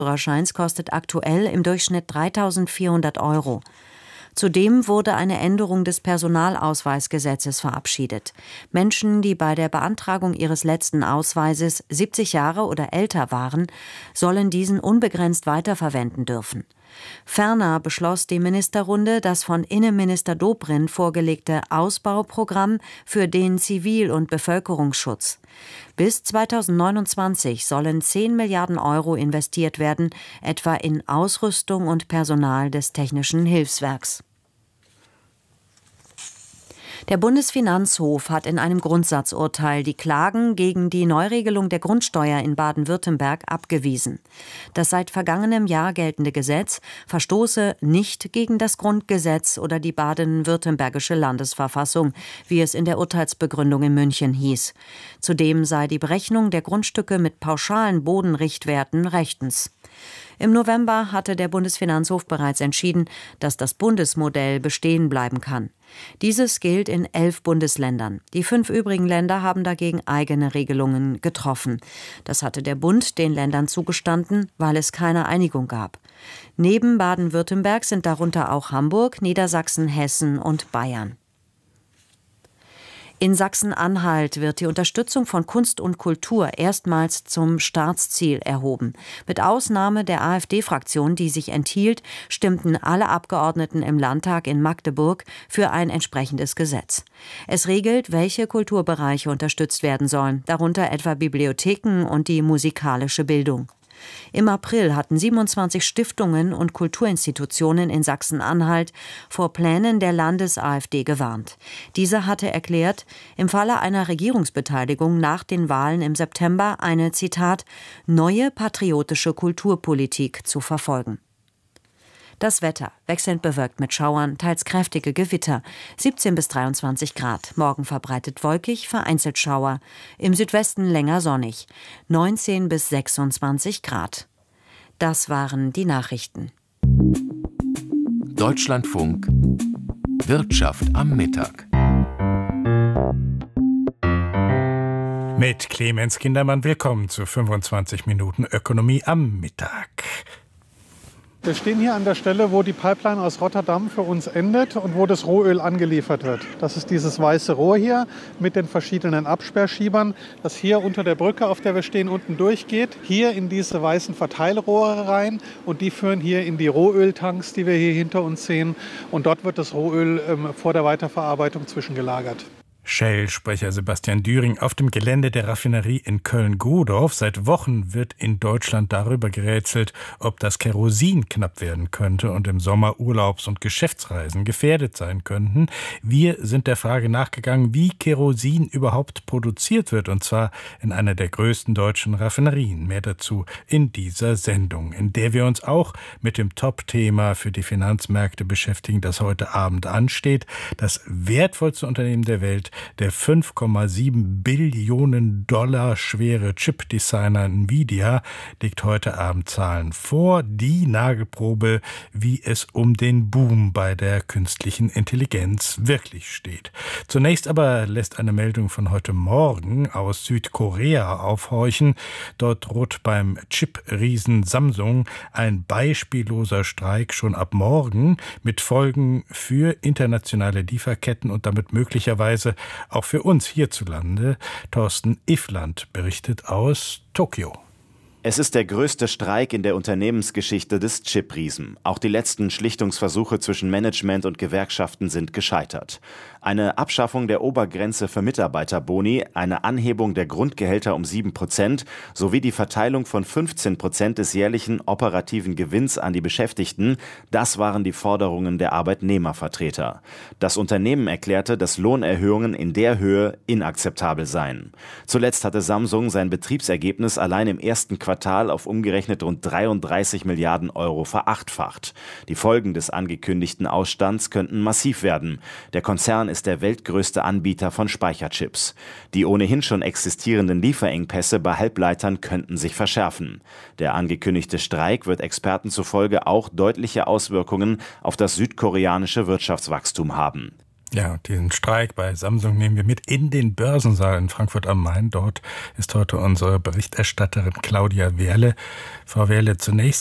Führerscheins kostet aktuell im Durchschnitt 3.400 €. Zudem wurde eine Änderung des Personalausweisgesetzes verabschiedet. Menschen, die bei der Beantragung ihres letzten Ausweises 70 Jahre oder älter waren, sollen diesen unbegrenzt weiterverwenden dürfen. Ferner beschloss die Ministerrunde das von Innenminister Dobrindt vorgelegte Ausbauprogramm für den Zivil- und Bevölkerungsschutz. Bis 2029 sollen 10 Milliarden € investiert werden, etwa in Ausrüstung und Personal des Technischen Hilfswerks. Der Bundesfinanzhof hat in einem Grundsatzurteil die Klagen gegen die Neuregelung der Grundsteuer in Baden-Württemberg abgewiesen. Das seit vergangenem Jahr geltende Gesetz verstoße nicht gegen das Grundgesetz oder die baden-württembergische Landesverfassung, wie es in der Urteilsbegründung in München hieß. Zudem sei die Berechnung der Grundstücke mit pauschalen Bodenrichtwerten rechtens. Im November hatte der Bundesfinanzhof bereits entschieden, dass das Bundesmodell bestehen bleiben kann. Dieses gilt in 11 Bundesländern. Die 5 übrigen Länder haben dagegen eigene Regelungen getroffen. Das hatte der Bund den Ländern zugestanden, weil es keine Einigung gab. Neben Baden-Württemberg sind darunter auch Hamburg, Niedersachsen, Hessen und Bayern. In Sachsen-Anhalt wird die Unterstützung von Kunst und Kultur erstmals zum Staatsziel erhoben. Mit Ausnahme der AfD-Fraktion, die sich enthielt, stimmten alle Abgeordneten im Landtag in Magdeburg für ein entsprechendes Gesetz. Es regelt, welche Kulturbereiche unterstützt werden sollen, darunter etwa Bibliotheken und die musikalische Bildung. Im April hatten 27 Stiftungen und Kulturinstitutionen in Sachsen-Anhalt vor Plänen der Landes-AfD gewarnt. Diese hatte erklärt, im Falle einer Regierungsbeteiligung nach den Wahlen im September eine, Zitat, neue patriotische Kulturpolitik zu verfolgen. Das Wetter, wechselnd bewölkt mit Schauern, teils kräftige Gewitter, 17 bis 23 Grad. Morgen verbreitet wolkig, vereinzelt Schauer. Im Südwesten länger sonnig, 19 bis 26 Grad. Das waren die Nachrichten. Deutschlandfunk Wirtschaft am Mittag. Mit Clemens Kindermann willkommen zu 25 Minuten Ökonomie am Mittag. Wir stehen hier an der Stelle, wo die Pipeline aus Rotterdam für uns endet und wo das Rohöl angeliefert wird. Das ist dieses weiße Rohr hier mit den verschiedenen Absperrschiebern, das hier unter der Brücke, auf der wir stehen, unten durchgeht. Hier in diese weißen Verteilrohre rein und die führen hier in die Rohöltanks, die wir hier hinter uns sehen. Und dort wird das Rohöl vor der Weiterverarbeitung zwischengelagert. Shell-Sprecher Sebastian Düring auf dem Gelände der Raffinerie in Köln-Godorf. Seit Wochen wird in Deutschland darüber gerätselt, ob das Kerosin knapp werden könnte und im Sommer Urlaubs- und Geschäftsreisen gefährdet sein könnten. Wir sind der Frage nachgegangen, wie Kerosin überhaupt produziert wird, und zwar in einer der größten deutschen Raffinerien. Mehr dazu in dieser Sendung, in der wir uns auch mit dem Top-Thema für die Finanzmärkte beschäftigen, das heute Abend ansteht. Das wertvollste Unternehmen der Welt, der 5,7 Billionen Dollar schwere Chip-Designer Nvidia, legt heute Abend Zahlen vor. Die Nagelprobe, wie es um den Boom bei der künstlichen Intelligenz wirklich steht. Zunächst aber lässt eine Meldung von heute Morgen aus Südkorea aufhorchen. Dort droht beim Chip-Riesen Samsung ein beispielloser Streik schon ab morgen mit Folgen für internationale Lieferketten und damit möglicherweise auch für uns hierzulande. Thorsten Iffland berichtet aus Tokio. Es ist der größte Streik in der Unternehmensgeschichte des Chip-Riesen. Auch die letzten Schlichtungsversuche zwischen Management und Gewerkschaften sind gescheitert. Eine Abschaffung der Obergrenze für Mitarbeiterboni, eine Anhebung der Grundgehälter um 7% sowie die Verteilung von 15% des jährlichen operativen Gewinns an die Beschäftigten, das waren die Forderungen der Arbeitnehmervertreter. Das Unternehmen erklärte, dass Lohnerhöhungen in der Höhe inakzeptabel seien. Zuletzt hatte Samsung sein Betriebsergebnis allein im ersten Quartal auf umgerechnet rund 33 Milliarden Euro verachtfacht. Die Folgen des angekündigten Ausstands könnten massiv werden. Der Konzern ist der weltgrößte Anbieter von Speicherchips. Die ohnehin schon existierenden Lieferengpässe bei Halbleitern könnten sich verschärfen. Der angekündigte Streik wird Experten zufolge auch deutliche Auswirkungen auf das südkoreanische Wirtschaftswachstum haben. Ja, und diesen Streik bei Samsung nehmen wir mit in den Börsensaal in Frankfurt am Main. Dort ist heute unsere Berichterstatterin Claudia Wehrle. Frau Wehrle, zunächst